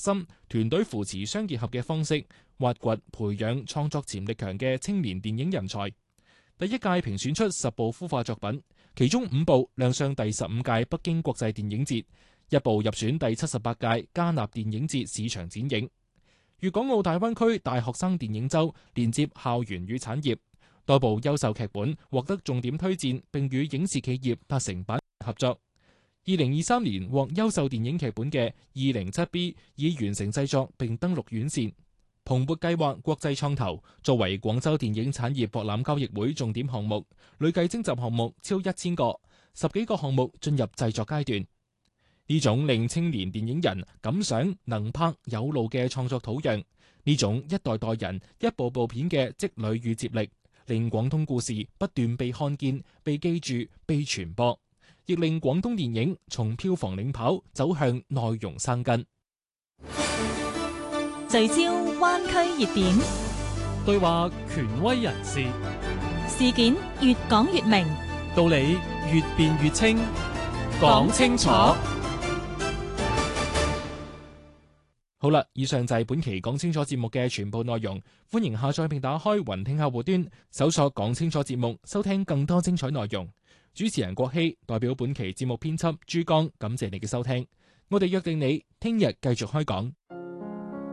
心，團隊扶持雙結合嘅方式，挖掘培養創作潛力強嘅青年電影人才。第一屆評選出10部孵化作品，其中5部亮相第15屆北京國際電影節，1部入選第78屆加納電影節市場展映。粵港澳大灣區大學生電影週連接校園與產業，多部優秀劇本獲得重點推薦，並與影視企業達成版合作。2023年獲優秀電影劇本嘅207B 已完成製作並登陸院線。蓬勃計劃國際創投作為廣州電影產業博覽交易會重點項目，累計徵集項目超1000個，10幾個項目進入製作階段。呢種令青年電影人敢想能拍有路嘅創作土壤，呢種一代代人一部部片嘅積累與接力，令廣東故事不斷被看見、被記住、被傳播，亦令廣東電影從票房領跑走向內容生根。 聚焦灣區熱點， 對話權威人士， 事件越講越明， 道理越辯越清，講清楚。 好啦，以上就係本期講清楚節目嘅全部內容，歡迎下載並打開雲聽客戶端，搜索講清楚節目，收聽更多精彩內容。主持人郭希代表本期節目編輯朱剛，感謝你嘅收聽，我哋約定你聽日繼續開講。